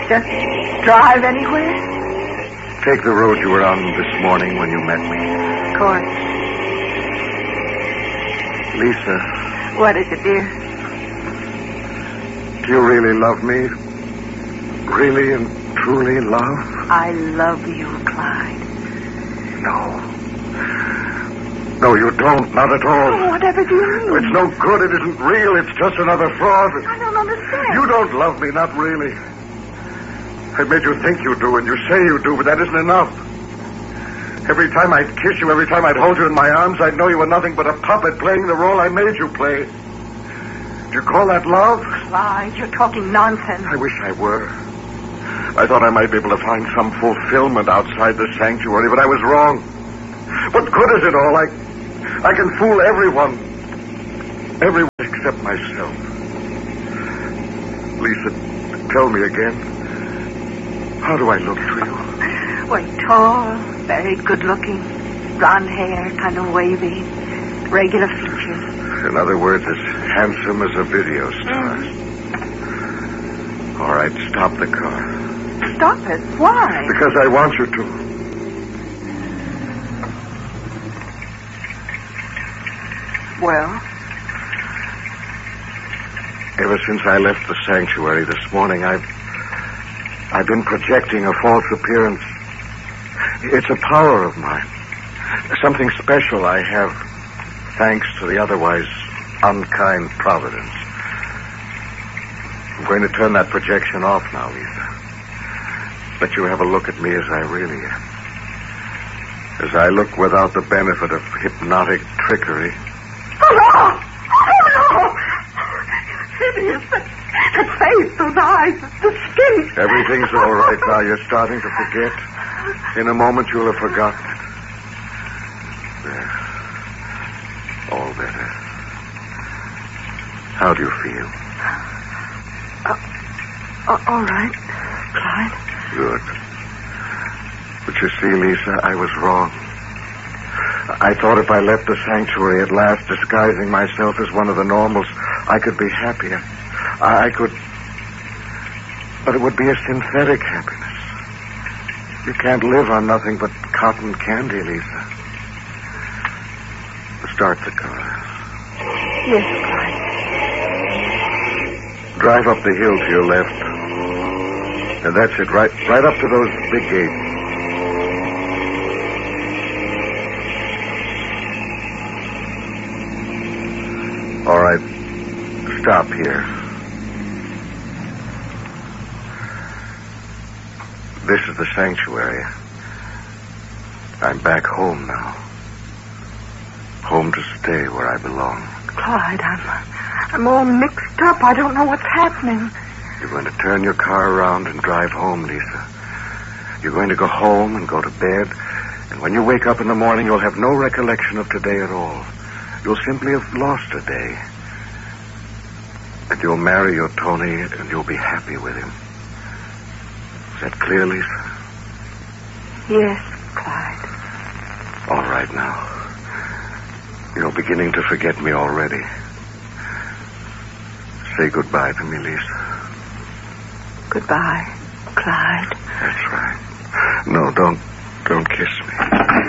Just drive anywhere? Take the road you were on this morning when you met me. Of course. Lisa. What is it, dear? Do you really love me? Really and truly love? I love you, Clyde. No. No, you don't. Not at all. Oh, whatever do you mean? It's no good. It isn't real. It's just another fraud. I don't understand. You don't love me. Not really. I've made you think you do, and you say you do, but that isn't enough. Every time I'd kiss you, every time I'd hold you in my arms, I'd know you were nothing but a puppet playing the role I made you play. Do you call that love? Clyde, you're talking nonsense. I wish I were. I thought I might be able to find some fulfillment outside the sanctuary, but I was wrong. What good is it all? I can fool everyone. Everyone except myself. Lisa, tell me again. How do I look to you? Well, tall, very good-looking, blonde hair, kind of wavy, regular features. In other words, as handsome as a video star. All right, stop the car. Stop it? Why? Because I want you to. Well? Ever since I left the sanctuary this morning, I've been projecting a false appearance. It's a power of mine. Something special I have, thanks to the otherwise unkind providence. I'm going to turn that projection off now, Lisa. Let you have a look at me as I really am. As I look without the benefit of hypnotic trickery. Oh, no! Hideous. That face, those eyes, the skin. Everything's all right now. You're starting to forget. In a moment, you'll have forgotten it. There. All better. How do you feel? All right, Clyde. Good. But you see, Lisa, I was wrong. I thought if I left the sanctuary at last, disguising myself as one of the normals, I could be happier. I could... But it would be a synthetic happiness. You can't live on nothing but cotton candy, Lisa. Start the car. Yes, Clyde. Drive up the hill to your left. And that's it, right up to those big gates. All right, stop here. This is the sanctuary. I'm back home now. Home to stay where I belong. Clyde, I'm all mixed up. I don't know what's happening. You're going to turn your car around and drive home, Lisa. You're going to go home and go to bed. And when you wake up in the morning, you'll have no recollection of today at all. You'll simply have lost a day. And you'll marry your Tony, and you'll be happy with him. Is that clear, Lisa? Yes, Clyde. All right now. You're beginning to forget me already. Say goodbye to me, Lisa. Goodbye, Clyde. That's right. No, don't kiss me.